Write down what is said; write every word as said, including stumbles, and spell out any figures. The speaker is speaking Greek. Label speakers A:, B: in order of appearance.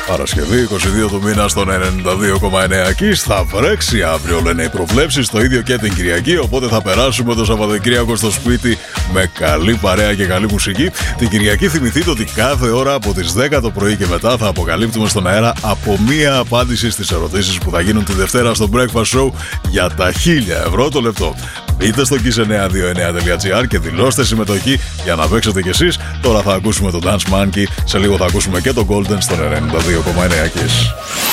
A: Παρασκευή είκοσι δύο του μήνα στον ενενήντα δύο κόμμα εννέα Kiss. Θα βρέξει αύριο, λένε οι προβλέψεις, το ίδιο και την Κυριακή. Οπότε θα περάσουμε το Σαββατοκύριακο στο σπίτι με καλή παρέα και καλή μουσική. Την Κυριακή θυμηθείτε ότι κάθε ώρα από τις δέκα το πρωί και μετά θα αποκαλύπτουμε στον αέρα από μία απάντηση στις ερωτήσεις που θα γίνουν τη Δευτέρα στο Breakfast Show για τα χίλια ευρώ το λεπτό. Μπείτε στο kiss εννιά δύο εννιά τελεία τζι άρ και δηλώστε συμμετοχή για να παίξετε κι εσείς. Τώρα θα ακούσουμε το Dance Monkey, σε λίγο θα ακούσουμε και το Golden στον ενενήντα δύο κόμμα εννέα Kiss.